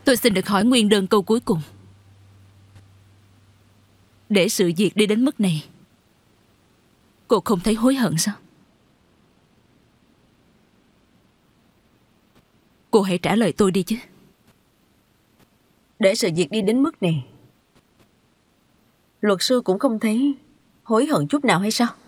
Tôi xin được hỏi nguyên đơn câu cuối cùng. Để sự việc đi đến mức này, cô không thấy hối hận sao? Cô hãy trả lời tôi đi chứ. Để sự việc đi đến mức này, luật sư cũng không thấy hối hận chút nào hay sao?